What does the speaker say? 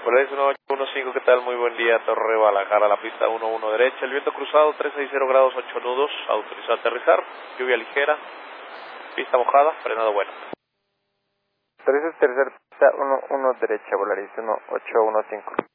Volaris 1815, ¿qué tal? Muy buen día, Torre Guadalajara, la pista 11 derecha, el viento cruzado 360 grados 8 nudos, autorizado a aterrizar, lluvia ligera, pista mojada, frenado bueno. 3 tercer pista 11 derecha, Volaris 1815.